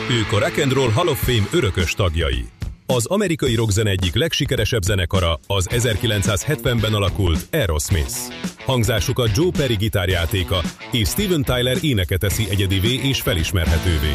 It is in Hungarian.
Ők a Rock and Roll Hall of Fame örökös tagjai. Az amerikai rockzene egyik legsikeresebb zenekara az 1970-ben alakult Aerosmith. Hangzásukat Joe Perry gitárjátéka és Steven Tyler éneke teszi egyedivé és felismerhetővé.